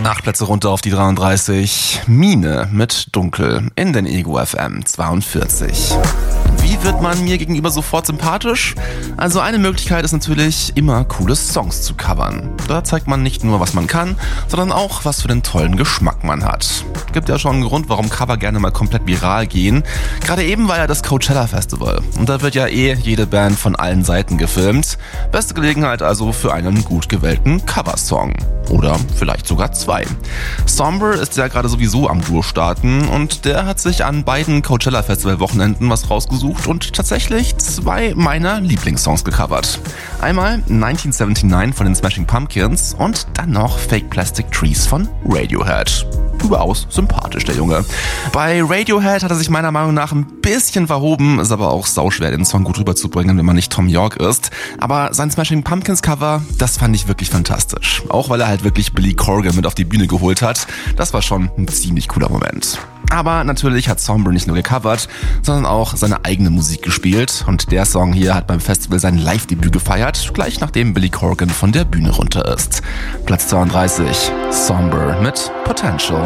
8 Plätze runter auf die 33. Mine mit Dunkel in den Ego FM 42. Wie wird man mir gegenüber sofort sympathisch? Also eine Möglichkeit ist natürlich, immer coole Songs zu covern. Da zeigt man nicht nur, was man kann, sondern auch, was für den tollen Geschmack man hat. Gibt ja schon einen Grund, warum Cover gerne mal komplett viral gehen. Gerade eben war ja das Coachella Festival und da wird ja jede Band von allen Seiten gefilmt. Beste Gelegenheit also für einen gut gewählten Coversong. Oder vielleicht sogar 2. Somber ist ja gerade sowieso am Durchstarten und der hat sich an beiden Coachella Festival Wochenenden was rausgesucht und tatsächlich 2 meiner Lieblingssongs gecovert. Einmal 1979 von den Smashing Pumpkins und dann noch Fake Plastic Trees von Radiohead. Überaus sympathisch, der Junge. Bei Radiohead hat er sich meiner Meinung nach ein bisschen verhoben, ist aber auch sauschwer, den Song gut rüberzubringen, wenn man nicht Tom York ist. Aber sein Smashing Pumpkins Cover, das fand ich wirklich fantastisch. Auch weil er halt wirklich Billy Corgan mit auf die Bühne geholt hat. Das war schon ein ziemlich cooler Moment. Aber natürlich hat Somber nicht nur gecovert, sondern auch seine eigene Musik gespielt. Und der Song hier hat beim Festival sein Live-Debüt gefeiert, gleich nachdem Billy Corgan von der Bühne runter ist. Platz 32, Somber mit Potential.